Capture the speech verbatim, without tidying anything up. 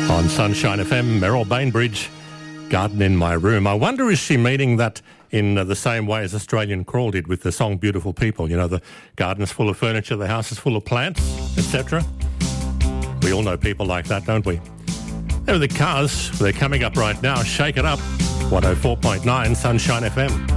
On Sunshine F M, Meryl Bainbridge, Garden in My Room. I wonder, is she meaning that in uh, the same way as Australian Crawl did with the song Beautiful People? You know, the garden's full of furniture, the house is full of plants, et cetera. We all know people like that, don't we? There are the Cars. They're coming up right now. Shake It Up. one oh four point nine Sunshine F M.